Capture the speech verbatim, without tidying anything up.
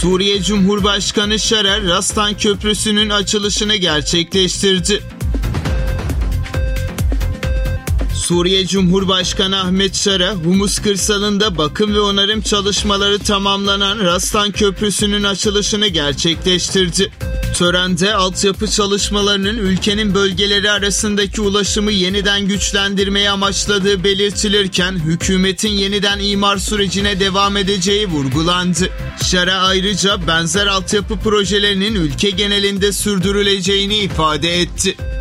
Suriye Cumhurbaşkanı Şarer, Rastan Köprüsü'nün açılışını gerçekleştirdi. Suriye Cumhurbaşkanı Ahmet Şara, Humus kırsalında bakım ve onarım çalışmaları tamamlanan Rastan Köprüsü'nün açılışını gerçekleştirdi. Törende altyapı çalışmalarının ülkenin bölgeleri arasındaki ulaşımı yeniden güçlendirmeyi amaçladığı belirtilirken hükümetin yeniden imar sürecine devam edeceği vurgulandı. Şara ayrıca benzer altyapı projelerinin ülke genelinde sürdürüleceğini ifade etti.